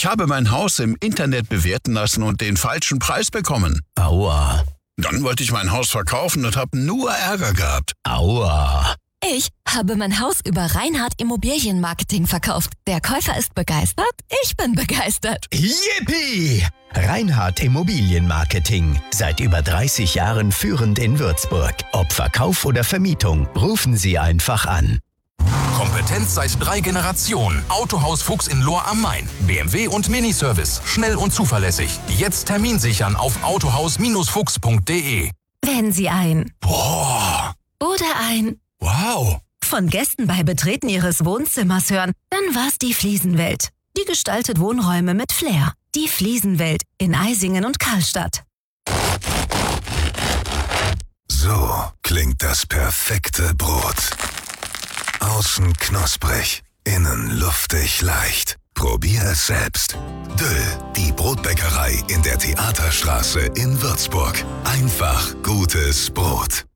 Ich habe mein Haus im Internet bewerten lassen und den falschen Preis bekommen. Aua. Dann wollte ich mein Haus verkaufen und habe nur Ärger gehabt. Aua. Ich habe mein Haus über Reinhardt Immobilienmarketing verkauft. Der Käufer ist begeistert, ich bin begeistert. Yippie! Reinhardt Immobilienmarketing. Seit über 30 Jahren führend in Würzburg. Ob Verkauf oder Vermietung, rufen Sie einfach an. Kompetenz seit 3 Generationen. Autohaus Fuchs in Lohr am Main. BMW und Miniservice. Schnell und zuverlässig. Jetzt Termin sichern auf autohaus-fuchs.de. Wenn Sie ein Boah, oder ein wow. von Gästen bei Betreten Ihres Wohnzimmers hören, dann war's die Fliesenwelt. Die gestaltet Wohnräume mit Flair. Die Fliesenwelt in Eisingen und Karlstadt. So klingt das perfekte Brot. Außen knusprig, innen luftig leicht. Probier es selbst. Döll, die Brotbäckerei in der Theaterstraße in Würzburg. Einfach gutes Brot.